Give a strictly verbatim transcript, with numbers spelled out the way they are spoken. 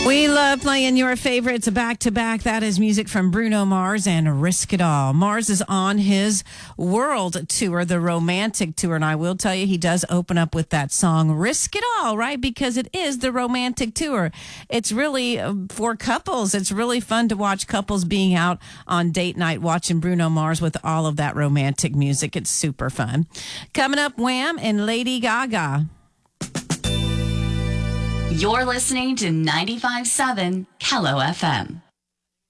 We love playing your favorites back to back. That is music from Bruno Mars and Risk It All. Mars is on his world tour, the romantic tour. And I will tell you, he does open up with that song, Risk It All, right? Because it is the romantic tour. It's really uh, for couples. It's really fun to watch couples being out on date night watching Bruno Mars with all of that romantic music. It's super fun. Coming up, Wham and Lady Gaga. You're listening to ninety-five point seven Kello F M.